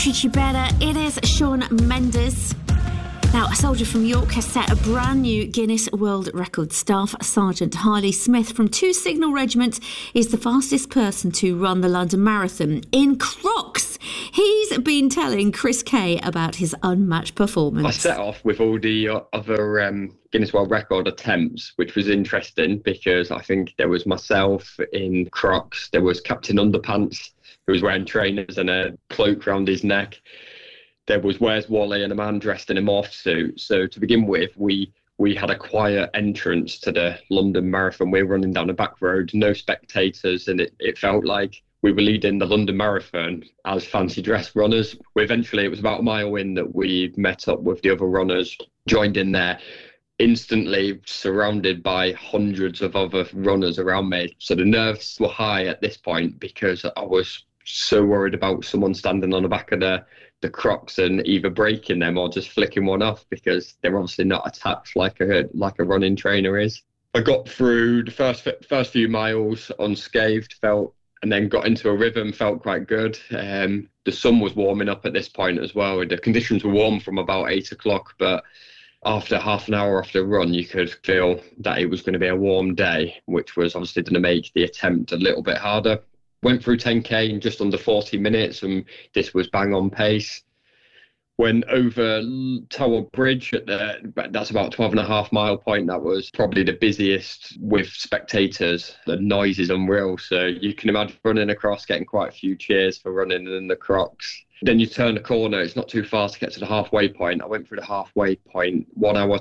Treat You Better. It is Shawn Mendes. Now, a soldier from York has set a brand new Guinness World Record. Staff Sergeant Harley Smith from 2 Signal Regiment is the fastest person to run the London Marathon in Crocs. He's been telling Chris Kay about his unmatched performance. I set off with all the other Guinness World Record attempts, which was interesting because I think there was myself in Crocs, there was Captain Underpants, who was wearing trainers and a cloak around his neck. There was Where's Wally and a man dressed in a morph suit. So to begin with, we had a quiet entrance to the London Marathon. We were running down a back road, no spectators, and it felt like we were leading the London Marathon as fancy dress runners. Eventually, it was about a mile in that we met up with the other runners, joined in there, instantly surrounded by hundreds of other runners around me. So the nerves were high at this point because I was so worried about someone standing on the back of the Crocs and either breaking them or just flicking one off because they're obviously not attached like a running trainer is. I got through the first few miles unscathed, and then got into a rhythm, felt quite good. The sun was warming up at this point as well. The conditions were warm from about 8 o'clock, but after half an hour after the run, you could feel that it was going to be a warm day, which was obviously going to make the attempt a little bit harder. Went through 10K in just under 40 minutes, and this was bang on pace. Went over Tower Bridge that's about 12.5 mile point. That was probably the busiest with spectators. The noise is unreal. So you can imagine running across, getting quite a few cheers for running in the Crocs. Then you turn the corner. It's not too far to get to the halfway point. I went through the halfway point, 1 hour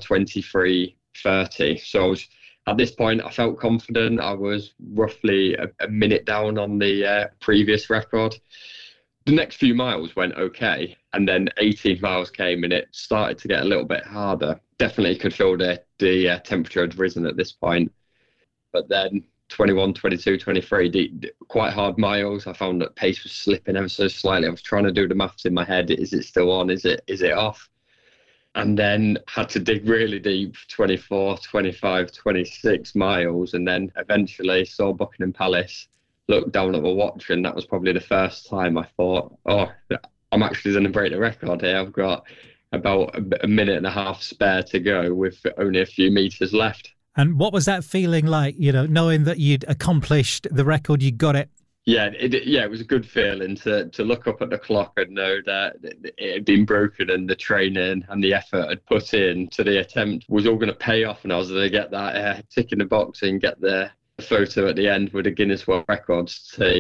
23:30. So at this point, I felt confident. I was roughly a minute down on the previous record. The next few miles went okay, and then 18 miles came and it started to get a little bit harder. Definitely could feel the temperature had risen at this point. But then 21, 22, 23, quite hard miles. I found that pace was slipping ever so slightly. I was trying to do the maths in my head. Is it still on? Is it off? And then had to dig really deep, 24, 25, 26 miles, and then eventually saw Buckingham Palace, looked down at my watch, and that was probably the first time I thought, I'm actually going to break the record here. I've got about a minute and a half spare to go with only a few metres left. And what was that feeling like, knowing that you'd accomplished the record, you got it? Yeah, it was a good feeling to look up at the clock and know that it had been broken and the training and the effort I'd put in to the attempt was all going to pay off, and I was going to get that tick in the box and get the photo at the end with the Guinness World Records